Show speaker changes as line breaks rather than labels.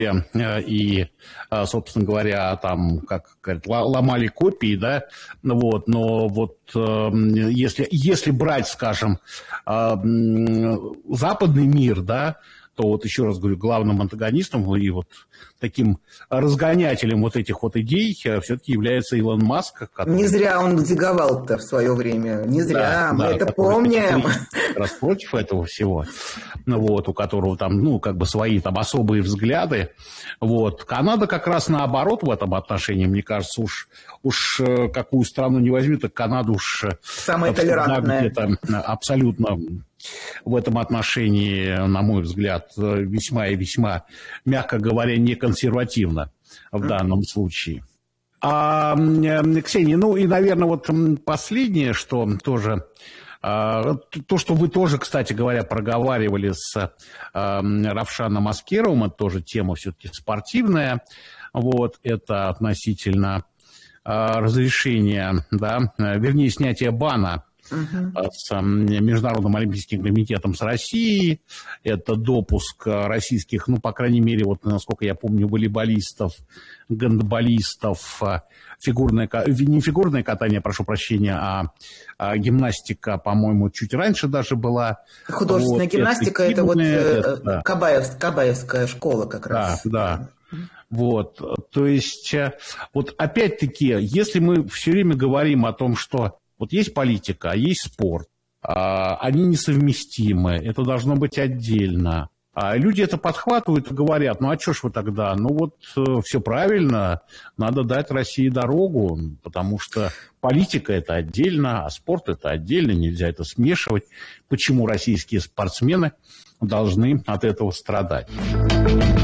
и, собственно говоря, там, как говорят, ломали копии, да, вот, но вот если брать, скажем, западный мир, да, то вот еще раз говорю, главным антагонистом и вот таким разгонятелем вот этих вот идей все-таки является Илон Маск. Который...
Не зря он дзиговал-то в свое время, не зря, мы это помним.
Как раз против этого всего, вот, у которого там, ну, как бы свои там особые взгляды. Вот. Канада как раз наоборот в этом отношении, мне кажется, уж какую страну не возьми, так Канада уж...
Самая толерантная.
Абсолютно... В этом отношении, на мой взгляд, весьма и весьма, мягко говоря, не консервативно в данном случае. Ксения, ну и, наверное, вот последнее, что тоже, то, что вы тоже, кстати говоря, проговаривали с Равшаном Аскеровым, это тоже тема все-таки спортивная, вот, это относительно разрешения, да, вернее, снятия бана с Международным олимпийским комитетом с Россией, это допуск российских, ну, по крайней мере, вот, насколько я помню, волейболистов, гандболистов, не фигурное катание, прошу прощения, а гимнастика, по-моему, чуть раньше даже была.
Художественная вот, гимнастика, это вот Кабаевская школа как раз.
Да. Вот, то есть, вот опять-таки, если мы все время говорим о том, что вот есть политика, а есть спорт, они несовместимы, это должно быть отдельно. А люди это подхватывают и говорят, ну а что ж вы тогда? Ну вот все правильно, надо дать России дорогу, потому что политика это отдельно, а спорт это отдельно, нельзя это смешивать. Почему российские спортсмены должны от этого страдать?